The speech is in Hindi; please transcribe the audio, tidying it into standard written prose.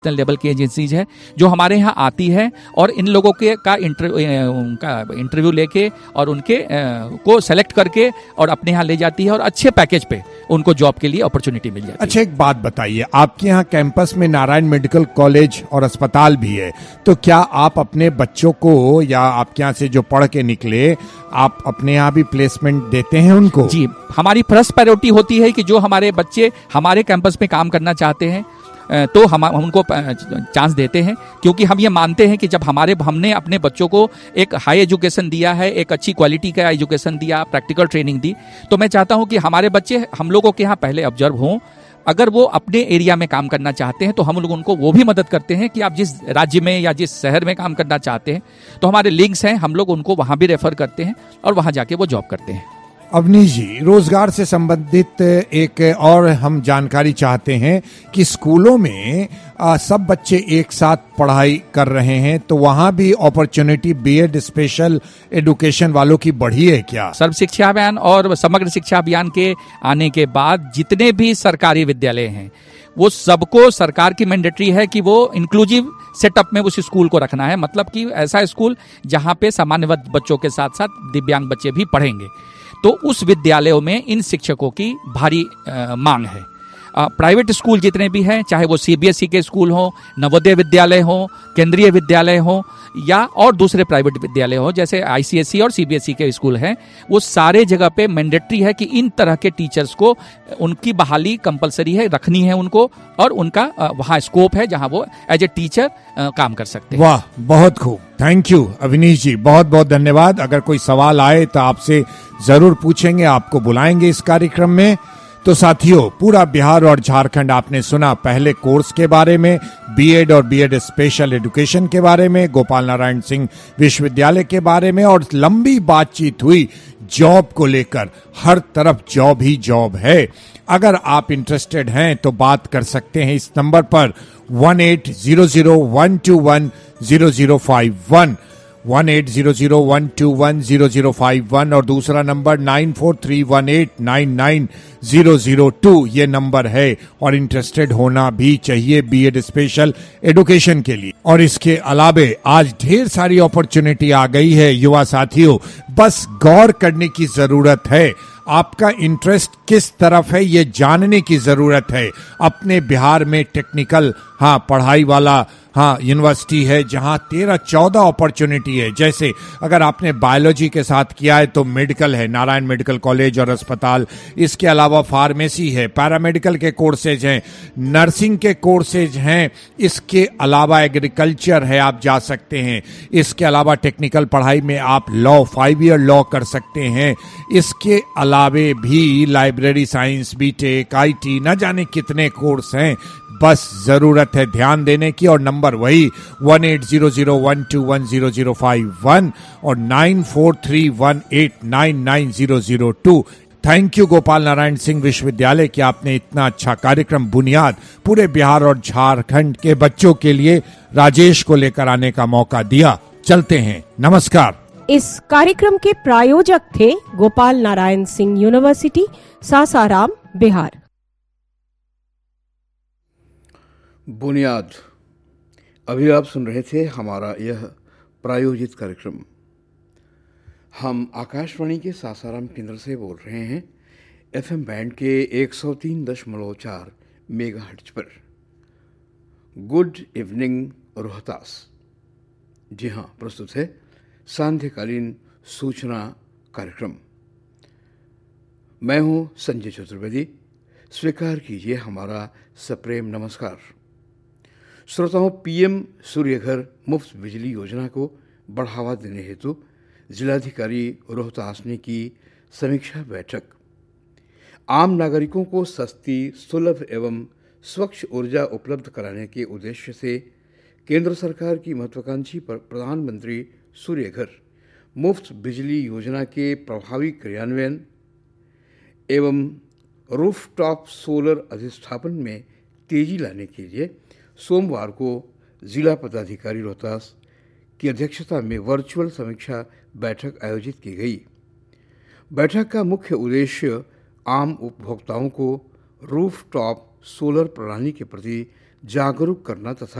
लेवल की एजेंसीज है जो हमारे यहाँ आती है और इन लोगों के का इंटरव्यू लेके और उनके को सेलेक्ट करके और अपने यहाँ ले जाती है और अच्छे पैकेज पे उनको जॉब के लिए अपॉर्चुनिटी मिल जाती है। अच्छा, एक बात बताइए, आपके यहाँ कैंपस में नारायण मेडिकल कॉलेज और अस्पताल भी है, तो क्या आप अपने बच्चों को या आपके यहाँ से जो पढ़ के निकले, आप अपने यहाँ भी प्लेसमेंट देते हैं उनको? जी, हमारी फर्स्ट प्रायोरिटी होती है कि जो हमारे बच्चे हमारे कैंपस में काम करना चाहते हैं तो हम उनको चांस देते हैं, क्योंकि हम ये मानते हैं कि जब हमने अपने बच्चों को एक हाई एजुकेशन दिया है, एक अच्छी क्वालिटी का एजुकेशन दिया, प्रैक्टिकल ट्रेनिंग दी, तो मैं चाहता हूं कि हमारे बच्चे हम लोगों के यहाँ पहले ऑब्जर्व हों। अगर वो अपने एरिया में काम करना चाहते हैं तो हम लोग उनको वो भी मदद करते हैं कि आप जिस राज्य में या जिस शहर में काम करना चाहते हैं तो हमारे लिंक्स हैं, हम लोग उनको वहाँ भी रेफर करते हैं और वहाँ जाके वो जॉब करते हैं। अवनीश जी, रोजगार से संबंधित एक और हम जानकारी चाहते हैं कि स्कूलों में सब बच्चे एक साथ पढ़ाई कर रहे हैं, तो वहाँ भी अपॉर्चुनिटी बीएड स्पेशल एजुकेशन वालों की बढ़ी है क्या? सर्व शिक्षा अभियान और समग्र शिक्षा अभियान के आने के बाद जितने भी सरकारी विद्यालय हैं वो सबको सरकार की मैंडेटरी है कि वो इंक्लूसिव सेटअप में उस स्कूल को रखना है, मतलब कि ऐसा स्कूल जहाँ पे सामान्य बच्चों के साथ साथ दिव्यांग बच्चे भी पढ़ेंगे। तो उस विद्यालयों में इन शिक्षकों की भारी मांग है। प्राइवेट स्कूल जितने भी हैं, चाहे वो सीबीएसई के स्कूल हों, नवोदय विद्यालय हों, केंद्रीय विद्यालय हों या और दूसरे प्राइवेट विद्यालय हों जैसे आईसीएसई और सीबीएसई के स्कूल हैं, वो सारे जगह पे मैंडेटरी है कि इन तरह के टीचर्स को उनकी बहाली कंपलसरी है, रखनी है उनको, और उनका वहाँ स्कोप है जहाँ वो एज ए टीचर काम कर सकते हैं। वाह, बहुत खूब, थैंक यू अवनीश जी, बहुत बहुत धन्यवाद। अगर कोई सवाल आए तो आपसे जरूर पूछेंगे, आपको बुलाएंगे इस कार्यक्रम में। तो साथियों, पूरा बिहार और झारखंड आपने सुना पहले कोर्स के बारे में, बीएड और बीएड स्पेशल एजुकेशन के बारे में, गोपाल नारायण सिंह विश्वविद्यालय के बारे में, और लंबी बातचीत हुई जॉब को लेकर। हर तरफ जॉब ही जॉब है। अगर आप इंटरेस्टेड हैं तो बात कर सकते हैं इस नंबर पर 1800-121-0051, 1800-121-0051, और दूसरा नंबर 9431899002 ये नंबर है। और इंटरेस्टेड होना भी चाहिए बीएड स्पेशल एजुकेशन के लिए। और इसके अलावे आज ढेर सारी अपॉर्चुनिटी आ गई है युवा साथियों, बस गौर करने की जरूरत है। आपका इंटरेस्ट किस तरफ है ये जानने की जरूरत है। अपने बिहार में टेक्निकल पढ़ाई वाला यूनिवर्सिटी है जहां 13-14 अपॉर्चुनिटी है। जैसे अगर आपने बायोलॉजी के साथ किया है तो मेडिकल है, नारायण मेडिकल कॉलेज और अस्पताल। इसके अलावा फार्मेसी है, पैरामेडिकल के कोर्सेज हैं, नर्सिंग के कोर्सेज हैं। इसके अलावा एग्रीकल्चर है, आप जा सकते हैं। इसके अलावा टेक्निकल पढ़ाई में आप लॉ, 5 ईयर लॉ कर सकते हैं। इसके अलावे भी लाइब्रेरी साइंस, बीटेक, आईटी, न जाने कितने कोर्स हैं। बस जरूरत है ध्यान देने की। और नंबर वही 1800-121-0051 और 9431899002। थैंक यू गोपाल नारायण सिंह विश्वविद्यालय कि आपने इतना अच्छा कार्यक्रम बुनियाद पूरे बिहार और झारखंड के बच्चों के लिए राजेश को लेकर आने का मौका दिया। चलते हैं, नमस्कार। इस कार्यक्रम के प्रायोजक थे गोपाल नारायण सिंह यूनिवर्सिटी, सासाराम, बिहार। बुनियाद। अभी आप सुन रहे थे हमारा यह प्रायोजित कार्यक्रम। हम आकाशवाणी के सासाराम केंद्र से बोल रहे हैं, एफएम बैंड के 103.4 मेगाहर्ट्ज पर। Good evening Rohtas. जी हाँ, प्रस्तुत है सांध्यकालीन सूचना कार्यक्रम। मैं हूं संजय चतुर्वेदी। स्वीकार कीजिए हमारा सप्रेम नमस्कार। श्रोताओं, पीएम सूर्यघर मुफ्त बिजली योजना को बढ़ावा देने हेतु जिलाधिकारी रोहतास ने की समीक्षा बैठक। आम नागरिकों को सस्ती, सुलभ एवं स्वच्छ ऊर्जा उपलब्ध कराने के उद्देश्य से केंद्र सरकार की महत्वाकांक्षी प्रधानमंत्री सूर्यघर मुफ्त बिजली योजना के प्रभावी क्रियान्वयन एवं रूफटॉप सोलर अधिष्ठापन में तेजी लाने के लिए सोमवार को जिला पदाधिकारी रोहतास की अध्यक्षता में वर्चुअल समीक्षा बैठक आयोजित की गई। बैठक का मुख्य उद्देश्य आम उपभोक्ताओं को रूफटॉप सोलर प्रणाली के प्रति जागरूक करना तथा